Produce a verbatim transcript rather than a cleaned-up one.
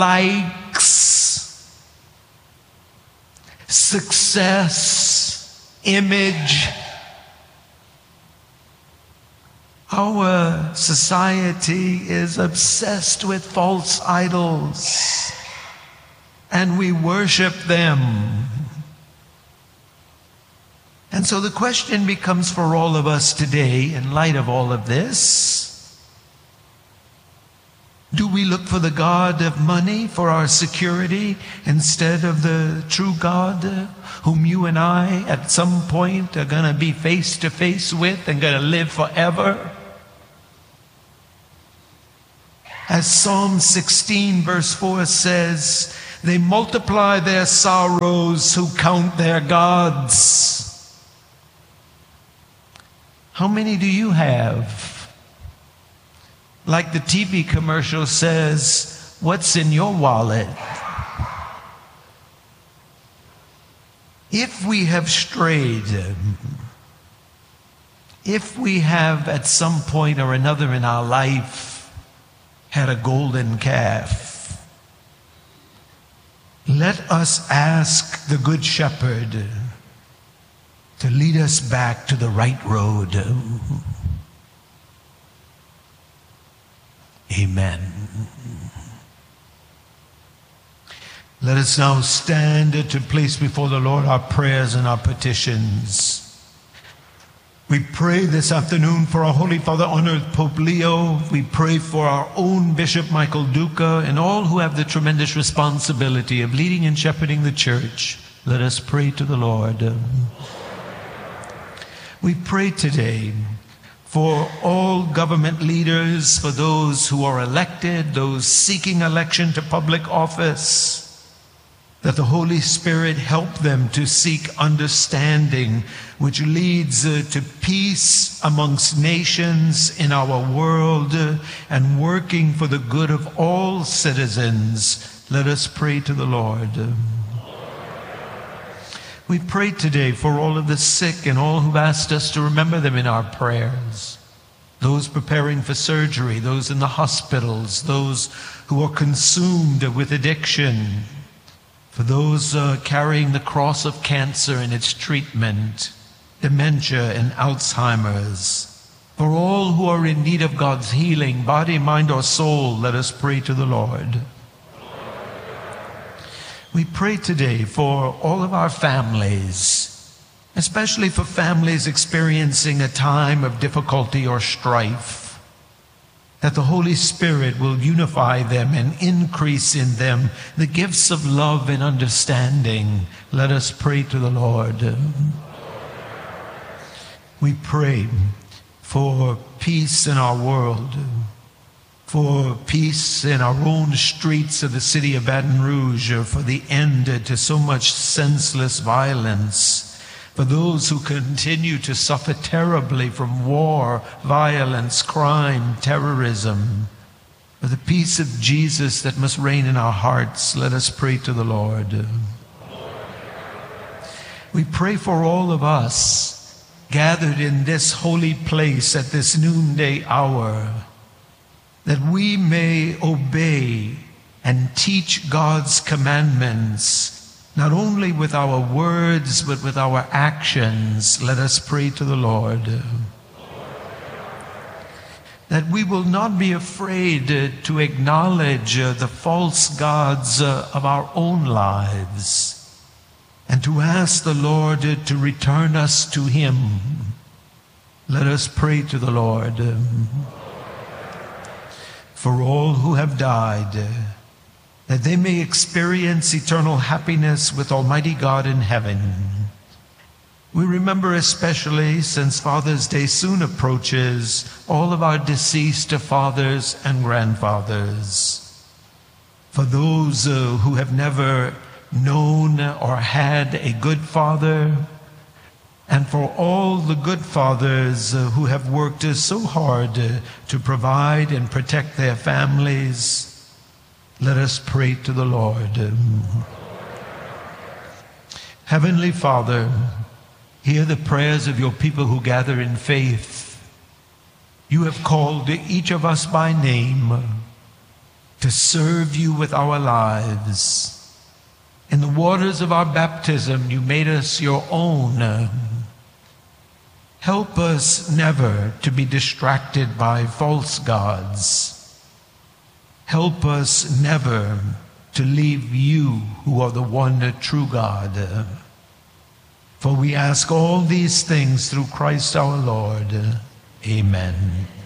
likes, success, image. Our society is obsessed with false idols, and we worship them. And so the question becomes for all of us today, in light of all of this, do we look for the God of money for our security instead of the true God whom you and I at some point are going to be face to face with and going to live forever? As Psalm sixteen verse four says, they multiply their sorrows who count their gods. How many do you have? Like the T V commercial says, what's in your wallet? If we have strayed, if we have at some point or another in our life had a golden calf, let us ask the Good Shepherd to lead us back to the right road. Amen. Let us now stand to place before the Lord our prayers and our petitions. We pray this afternoon for our Holy Father, honored Pope Leo. We pray for our own Bishop Michael Duca and all who have the tremendous responsibility of leading and shepherding the church. Let us pray to the Lord. We pray today for all government leaders, for those who are elected, those seeking election to public office, that the Holy Spirit help them to seek understanding, which leads uh, to peace amongst nations in our world uh, and working for the good of all citizens. Let us pray to the Lord. We pray today for all of the sick and all who've asked us to remember them in our prayers. Those preparing for surgery, those in the hospitals, those who are consumed with addiction, for those uh, carrying the cross of cancer and its treatment, dementia and Alzheimer's, for all who are in need of God's healing, body, mind, or soul, let us pray to the Lord. We pray today for all of our families, especially for families experiencing a time of difficulty or strife, that the Holy Spirit will unify them and increase in them the gifts of love and understanding. Let us pray to the Lord. We pray for peace in our world, for peace in our own streets of the city of Baton Rouge, for the end to so much senseless violence, for those who continue to suffer terribly from war, violence, crime, terrorism, for the peace of Jesus that must reign in our hearts. Let us pray to the Lord. We pray for all of us gathered in this holy place at this noonday hour, that we may obey and teach God's commandments, not only with our words, but with our actions. Let us pray to the Lord. That we will not be afraid to acknowledge the false gods of our own lives, and to ask the Lord to return us to Him. Let us pray to the Lord. For all who have died, that they may experience eternal happiness with Almighty God in heaven. We remember especially, since Father's Day soon approaches, all of our deceased fathers and grandfathers. For those uh, who have never known or had a good father, and for all the good fathers uh, who have worked uh, so hard uh, to provide and protect their families, let us pray to the Lord. Heavenly Father, hear the prayers of your people who gather in faith. You have called each of us by name. to serve you with our lives. In the waters of our baptism, you made us your own. Help us never to be distracted by false gods. Help us never to leave you, who are the one true God. For we ask all these things through Christ our Lord. Amen.